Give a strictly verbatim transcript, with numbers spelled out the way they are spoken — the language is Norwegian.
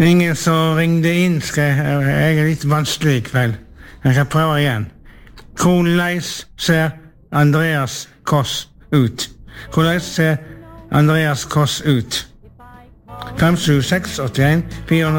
Ingen som ringde inn, skal jeg, jeg er litt vanskelig i kveld. Jeg kan prøve igjen. Hvordan ser Andreas Koss ut? Hvordan ser Andreas Koss ut? fem sju seks åtte en fire